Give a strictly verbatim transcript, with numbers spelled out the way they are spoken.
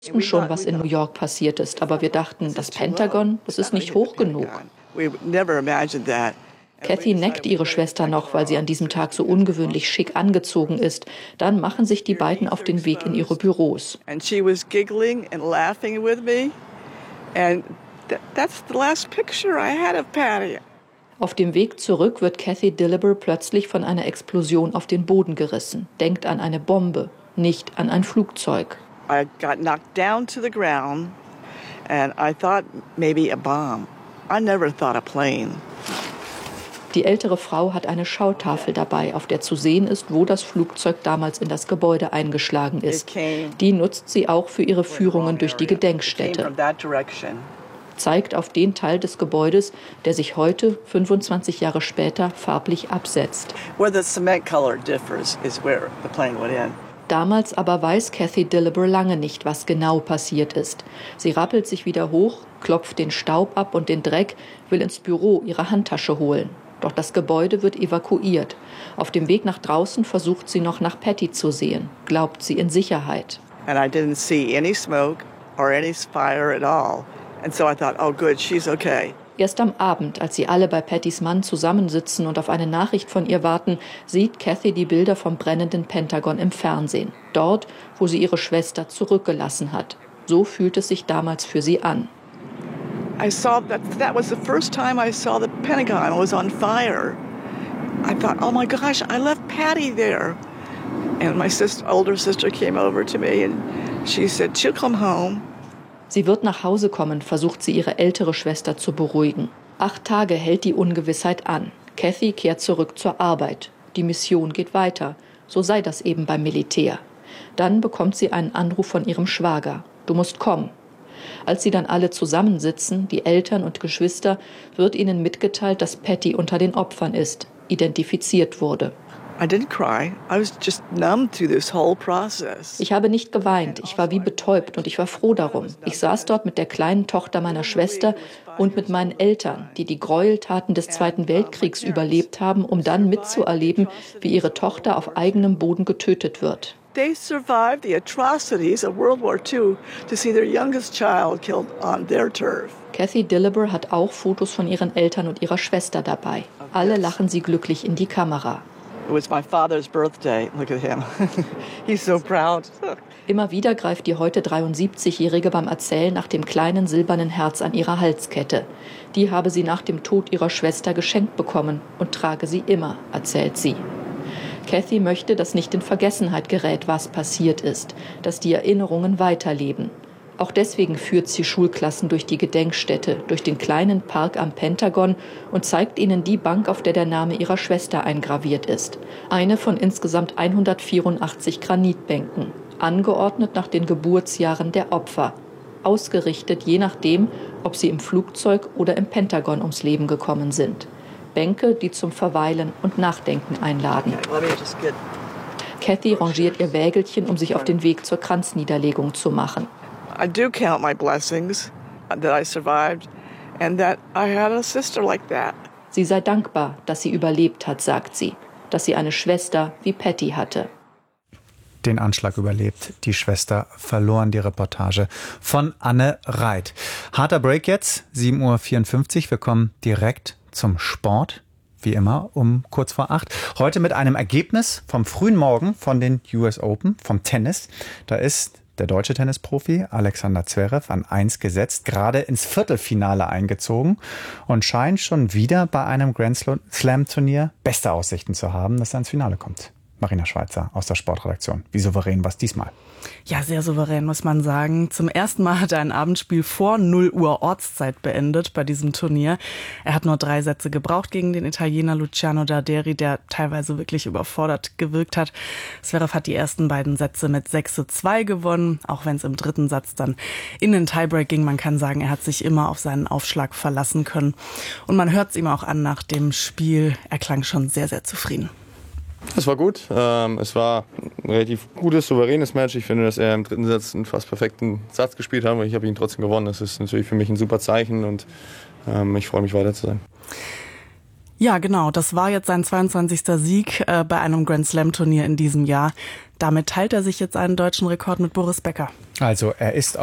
Wir wussten schon, was in New York passiert ist, aber wir dachten, das Pentagon, das ist nicht hoch genug. Kathy neckt ihre Schwester noch, weil sie an diesem Tag so ungewöhnlich schick angezogen ist. Dann machen sich die beiden auf den Weg in ihre Büros. Auf dem Weg zurück wird Kathy Diliber plötzlich von einer Explosion auf den Boden gerissen, denkt an eine Bombe, nicht an ein Flugzeug. I got knocked down to the ground and I thought maybe a bomb. I never thought a plane. Die ältere Frau hat eine Schautafel dabei, auf der zu sehen ist, wo das Flugzeug damals in das Gebäude eingeschlagen ist. Die nutzt sie auch für ihre Führungen durch die Gedenkstätte. Zeigt auf den Teil des Gebäudes, der sich heute, fünfundzwanzig Jahre später, farblich absetzt. Damals aber weiß Kathy Diliber lange nicht, was genau passiert ist. Sie rappelt sich wieder hoch, klopft den Staub ab und den Dreck, will ins Büro ihre Handtasche holen. Doch das Gebäude wird evakuiert. Auf dem Weg nach draußen versucht sie noch nach Patty zu sehen, glaubt sie in Sicherheit. And I didn't see any smoke or any fire at all. And so I thought, oh good, she's okay. Erst am Abend, als sie alle bei Pattys Mann zusammensitzen und auf eine Nachricht von ihr warten, sieht Kathy die Bilder vom brennenden Pentagon im Fernsehen. Dort, wo sie ihre Schwester zurückgelassen hat. So fühlt es sich damals für sie an. I saw that that was the first time I saw the Pentagon was on fire. I thought, oh my gosh, I left Patty there. And my sister, older sister came over to me and she said, she'll come home. Sie wird nach Hause kommen, versucht sie ihre ältere Schwester zu beruhigen. Acht Tage hält die Ungewissheit an. Kathy kehrt zurück zur Arbeit. Die Mission geht weiter. So sei das eben beim Militär. Dann bekommt sie einen Anruf von ihrem Schwager. Du musst kommen. Als sie dann alle zusammensitzen, die Eltern und Geschwister, wird ihnen mitgeteilt, dass Patty unter den Opfern ist, identifiziert wurde. Ich habe nicht geweint, ich war wie betäubt und ich war froh darum. Ich saß dort mit der kleinen Tochter meiner Schwester und mit meinen Eltern, die die Gräueltaten des Zweiten Weltkriegs überlebt haben, um dann mitzuerleben, wie ihre Tochter auf eigenem Boden getötet wird. They survived the atrocities of World War Two to see their youngest child killed on their turf. Kathy Diliber hat auch Fotos von ihren Eltern und ihrer Schwester dabei. Alle lachen sie glücklich in die Kamera. It was my father's birthday. Look at him. He's so proud. Immer wieder greift die heute dreiundsiebzigjährige beim Erzählen nach dem kleinen silbernen Herz an ihrer Halskette. Die habe sie nach dem Tod ihrer Schwester geschenkt bekommen und trage sie immer, erzählt sie. Kathy möchte, dass nicht in Vergessenheit gerät, was passiert ist, dass die Erinnerungen weiterleben. Auch deswegen führt sie Schulklassen durch die Gedenkstätte, durch den kleinen Park am Pentagon und zeigt ihnen die Bank, auf der der Name ihrer Schwester eingraviert ist. Eine von insgesamt hundertvierundachtzig Granitbänken, angeordnet nach den Geburtsjahren der Opfer, ausgerichtet je nachdem, ob sie im Flugzeug oder im Pentagon ums Leben gekommen sind. Bänke, die zum Verweilen und Nachdenken einladen. Kathy rangiert ihr Wägelchen, um sich auf den Weg zur Kranzniederlegung zu machen. I do count my blessings that I survived and that I had a sister like that. Sie sei dankbar, dass sie überlebt hat, sagt sie, dass sie eine Schwester wie Patty hatte. Den Anschlag überlebt, die Schwester verloren, die Reportage von Anne Reit. Harter Break jetzt, sieben Uhr vierundfünfzig. Wir kommen direkt zum Sport, wie immer um kurz vor acht. Heute mit einem Ergebnis vom frühen Morgen von den U S Open, vom Tennis. Da ist der deutsche Tennisprofi Alexander Zverev an eins gesetzt, gerade ins Viertelfinale eingezogen und scheint schon wieder bei einem Grand Slam Turnier beste Aussichten zu haben, dass er ins Finale kommt. Marina Schweizer aus der Sportredaktion. Wie souverän war es diesmal? Ja, sehr souverän, muss man sagen. Zum ersten Mal hat er ein Abendspiel vor null Uhr Ortszeit beendet bei diesem Turnier. Er hat nur drei Sätze gebraucht gegen den Italiener Luciano Darderi, der teilweise wirklich überfordert gewirkt hat. Zverev hat die ersten beiden Sätze mit sechs zu zwei gewonnen, auch wenn es im dritten Satz dann in den Tiebreak ging. Man kann sagen, er hat sich immer auf seinen Aufschlag verlassen können. Und man hört es ihm auch an nach dem Spiel. Er klang schon sehr, sehr zufrieden. Es war gut. Ähm, es war ein relativ gutes, souveränes Match. Ich finde, dass er im dritten Satz einen fast perfekten Satz gespielt hat, aber ich habe ihn trotzdem gewonnen. Das ist natürlich für mich ein super Zeichen und ähm, ich freue mich, weiter zu sein. Ja, genau. Das war jetzt sein zweiundzwanzigster Sieg äh, bei einem Grand Slam Turnier in diesem Jahr. Damit teilt er sich jetzt einen deutschen Rekord mit Boris Becker. Also er ist